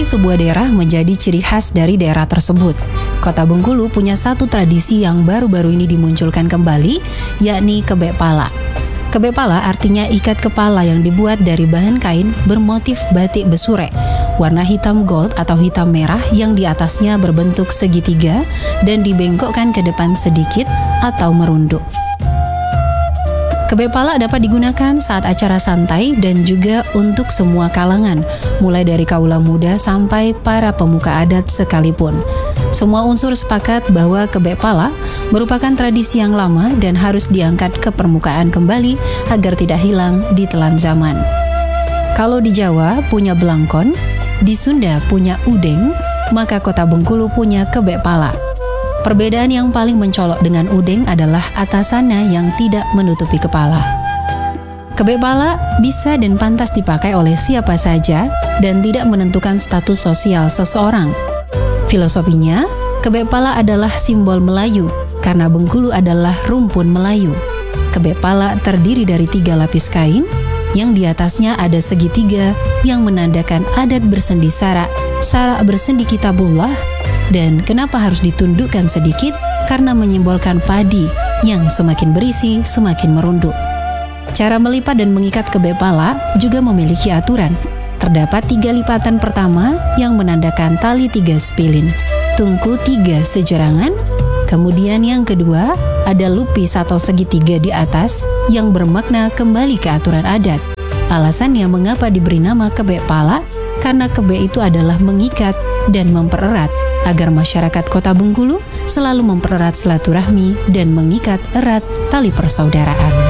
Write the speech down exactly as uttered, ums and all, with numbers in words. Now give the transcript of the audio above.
sebuah daerah menjadi ciri khas dari daerah tersebut. Kota Bengkulu punya satu tradisi yang baru-baru ini dimunculkan kembali, yakni kebek pala. Kebek pala artinya ikat kepala yang dibuat dari bahan kain bermotif batik besure, warna hitam gold atau hitam merah yang di atasnya berbentuk segitiga dan dibengkokkan ke depan sedikit atau merunduk. Kebek pala dapat digunakan saat acara santai dan juga untuk semua kalangan, mulai dari kaula muda sampai para pemuka adat sekalipun. Semua unsur sepakat bahwa kebek pala merupakan tradisi yang lama dan harus diangkat ke permukaan kembali agar tidak hilang di telan zaman. Kalau di Jawa punya belangkon, di Sunda punya udeng, maka Kota Bengkulu punya kebek pala. Perbedaan yang paling mencolok dengan udeng adalah atasannya yang tidak menutupi kepala. Kebek pala bisa dan pantas dipakai oleh siapa saja dan tidak menentukan status sosial seseorang. Filosofinya, kebek pala adalah simbol Melayu karena Bengkulu adalah rumpun Melayu. Kebek pala terdiri dari tiga lapis kain yang di atasnya ada segitiga yang menandakan adat bersendi sarak, sarak bersendi kitabullah. Dan kenapa harus ditundukkan sedikit? Karena menyimbolkan padi yang semakin berisi, semakin merunduk. Cara melipat dan mengikat kebek pala juga memiliki aturan. Terdapat tiga lipatan pertama yang menandakan tali tiga sepilin, tungku tiga sejerangan. Kemudian yang kedua, ada lupis atau segitiga di atas yang bermakna kembali ke aturan adat. Alasannya mengapa diberi nama kebek pala? Karena kebek itu adalah mengikat dan mempererat, agar masyarakat Kota Bengkulu selalu mempererat silaturahmi dan mengikat erat tali persaudaraan.